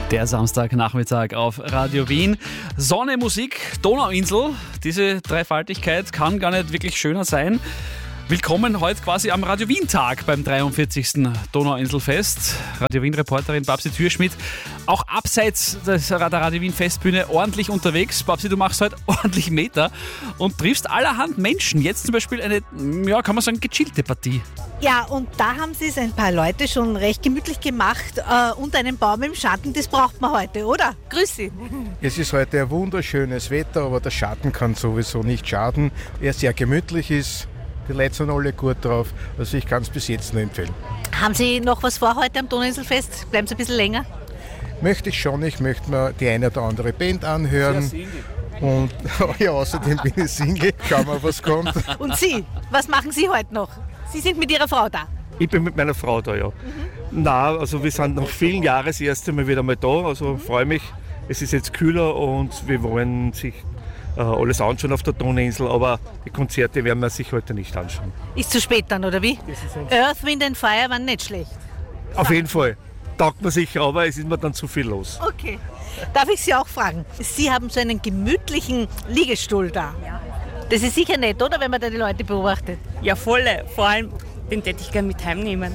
Der Samstagnachmittag auf Radio Wien. Sonne, Musik, Donauinsel. Diese Dreifaltigkeit kann gar nicht wirklich schöner sein. Willkommen heute quasi am Radio Wien-Tag beim 43. Donauinselfest. Radio Wien-Reporterin Babsi Thürschmidt, auch abseits der Radio Wien-Festbühne ordentlich unterwegs. Babsi, du machst heute ordentlich Meter und triffst allerhand Menschen. Jetzt zum Beispiel eine, ja, kann man sagen, gechillte Partie. Ja, und da haben sie es ein paar Leute schon recht gemütlich gemacht, unter einem Baum im Schatten. Das braucht man heute, oder? Grüß Sie. Es ist heute ein wunderschönes Wetter, aber der Schatten kann sowieso nicht schaden. Er sehr gemütlich ist. Die Leute sind alle gut drauf, also ich kann es bis jetzt nur empfehlen. Haben Sie noch was vor heute am Donauinselfest? Bleiben Sie ein bisschen länger? Möchte ich schon, ich möchte mir die eine oder andere Band anhören. Und ja, außerdem bin ich Single, schauen wir, was kommt. Und Sie, was machen Sie heute noch? Sie sind mit Ihrer Frau da. Ich bin mit meiner Frau da, ja. Na, also wir sind nach vielen Jahren das erste Mal wieder mal da, also freue mich. Es ist jetzt kühler und wir wollen sich alles anschauen auf der Donauinsel, aber die Konzerte werden wir sich heute nicht anschauen. Ist zu spät dann, oder wie? Earth, Wind and Fire waren nicht schlecht. Auf jeden Fall. Taugt man sicher, aber es ist mir dann zu viel los. Okay. Darf ich Sie auch fragen? Sie haben so einen gemütlichen Liegestuhl da. Ja. Das ist sicher nett, oder, wenn man da die Leute beobachtet? Ja, volle. Vor allem, den hätte ich gerne mit heimnehmen.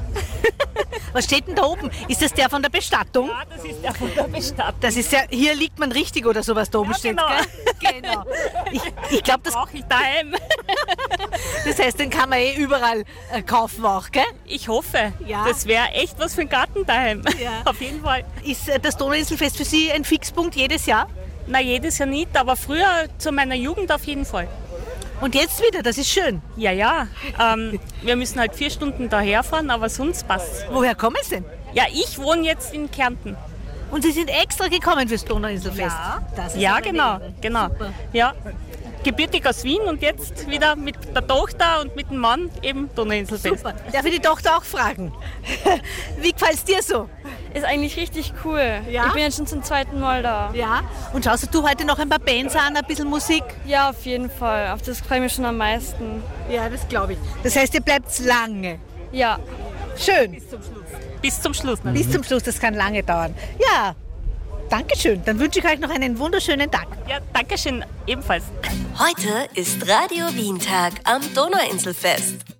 Was steht denn da oben? Ist das der von der Bestattung? Ja, das ist der von der Bestattung. Das ist ja, hier liegt man richtig oder sowas da oben Ja, steht. genau. Gell? Genau. Ich glaube, das Brauche ich daheim. Das heißt, den kann man überall kaufen auch, gell? Ich hoffe. Ja. Das wäre echt was für einen Garten daheim. Ja. Auf jeden Fall. Ist das Donauinselfest für Sie ein Fixpunkt jedes Jahr? Na, jedes Jahr nicht, aber früher zu meiner Jugend auf jeden Fall. Und jetzt wieder, das ist schön. Ja. Wir müssen halt 4 Stunden daher fahren, aber sonst passt's. Woher kommen Sie denn? Ja, ich wohne jetzt in Kärnten. Und Sie sind extra gekommen fürs Donauinselfest? Das ist Ja, eine genau. Ehre. Genau. Super. Ja. Gebürtig aus Wien und jetzt wieder mit der Tochter und mit dem Mann eben Donauinselfest. Super. Darf ich die Tochter auch fragen? Wie gefällt es dir so? Ist eigentlich richtig cool. Ja? Ich bin jetzt schon zum 2. Mal da. Ja. Und schaust du heute noch ein paar Bands an, ein bisschen Musik? Ja, auf jeden Fall. Auf das freue ich mich schon am meisten. Ja, das glaube ich. Das heißt, ihr bleibt lange. Ja. Schön. Bis zum Schluss. Bis zum Schluss, das kann lange dauern. Ja, Dankeschön. Dann wünsche ich euch noch einen wunderschönen Tag. Ja, danke schön, ebenfalls. Heute ist Radio Wien-Tag am Donauinselfest.